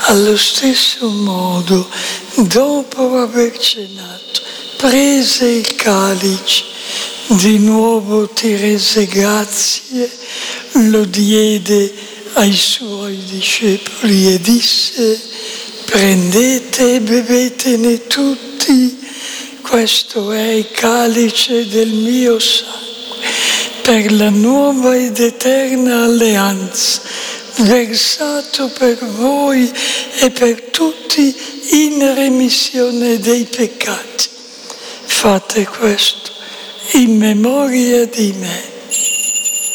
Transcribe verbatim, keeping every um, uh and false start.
Allo stesso modo, dopo aver cenato, prese il calice, di nuovo ti rese grazie, lo diede ai suoi discepoli e disse: prendete e bevetene tutti, questo è il calice del mio sangue, per la nuova ed eterna alleanza, versato per voi e per tutti in remissione dei peccati. Fate questo in memoria di me.